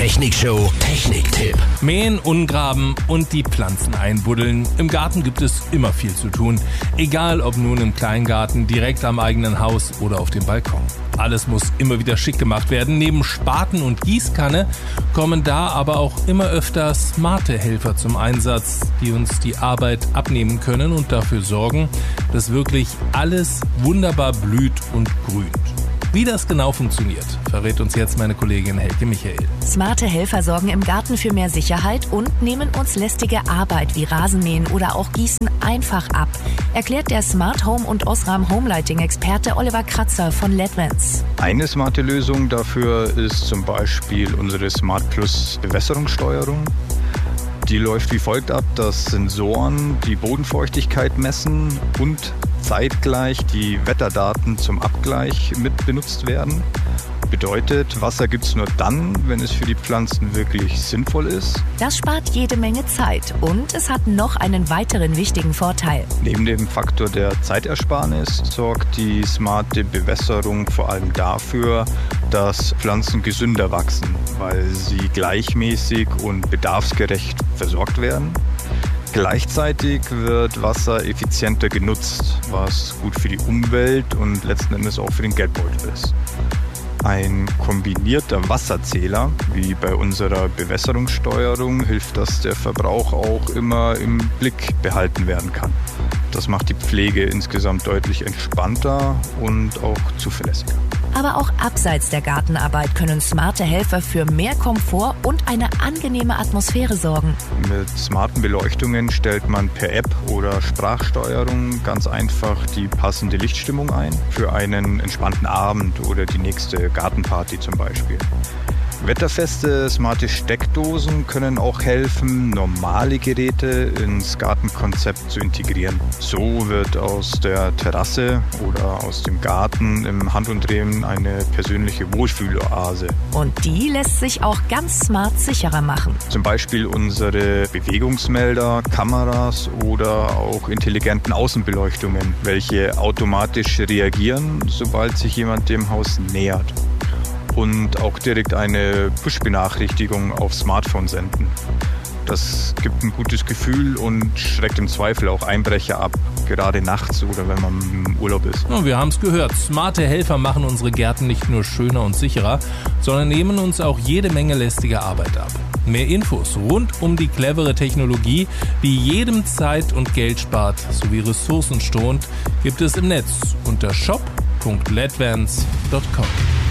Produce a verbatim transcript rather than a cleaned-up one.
Technikshow Techniktipp. Mähen, umgraben und die Pflanzen einbuddeln. Im Garten gibt es immer viel zu tun. Egal ob nun im Kleingarten, direkt am eigenen Haus oder auf dem Balkon. Alles muss immer wieder schick gemacht werden. Neben Spaten und Gießkanne kommen da aber auch immer öfter smarte Helfer zum Einsatz, die uns die Arbeit abnehmen können und dafür sorgen, dass wirklich alles wunderbar blüht und grünt. Wie das genau funktioniert, verrät uns jetzt meine Kollegin Helke Michael. Smarte Helfer sorgen im Garten für mehr Sicherheit und nehmen uns lästige Arbeit wie Rasenmähen oder auch Gießen einfach ab, erklärt der Smart Home und Osram Homelighting-Experte Oliver Kratzer von LEDvance. Eine smarte Lösung dafür ist zum Beispiel unsere Smart Plus Bewässerungssteuerung. Die läuft wie folgt ab, dass Sensoren die Bodenfeuchtigkeit messen und zeitgleich die Wetterdaten zum Abgleich mit benutzt werden. Bedeutet, Wasser gibt es nur dann, wenn es für die Pflanzen wirklich sinnvoll ist. Das spart jede Menge Zeit und es hat noch einen weiteren wichtigen Vorteil. Neben dem Faktor der Zeitersparnis sorgt die smarte Bewässerung vor allem dafür, dass Pflanzen gesünder wachsen, weil sie gleichmäßig und bedarfsgerecht versorgt werden. Gleichzeitig wird Wasser effizienter genutzt, was gut für die Umwelt und letzten Endes auch für den Geldbeutel ist. Ein kombinierter Wasserzähler, wie bei unserer Bewässerungssteuerung, hilft, dass der Verbrauch auch immer im Blick behalten werden kann. Das macht die Pflege insgesamt deutlich entspannter und auch zuverlässiger. Aber auch abseits der Gartenarbeit können smarte Helfer für mehr Komfort und eine angenehme Atmosphäre sorgen. Mit smarten Beleuchtungen stellt man per App oder Sprachsteuerung ganz einfach die passende Lichtstimmung ein für einen entspannten Abend oder die nächste Gartenparty zum Beispiel. Wetterfeste smarte Steckdosen können auch helfen, normale Geräte ins Gartenkonzept zu integrieren. So wird aus der Terrasse oder aus dem Garten im Handumdrehen eine persönliche Wohlfühloase. Und die lässt sich auch ganz smart sicherer machen. Zum Beispiel unsere Bewegungsmelder, Kameras oder auch intelligenten Außenbeleuchtungen, welche automatisch reagieren, sobald sich jemand dem Haus nähert. Und auch direkt eine Push-Benachrichtigung aufs Smartphone senden. Das gibt ein gutes Gefühl und schreckt im Zweifel auch Einbrecher ab, gerade nachts oder wenn man im Urlaub ist. Ja, wir haben es gehört, smarte Helfer machen unsere Gärten nicht nur schöner und sicherer, sondern nehmen uns auch jede Menge lästige Arbeit ab. Mehr Infos rund um die clevere Technologie, die jedem Zeit und Geld spart sowie Ressourcen schont, gibt es im Netz unter shop punkt ledvance punkt com.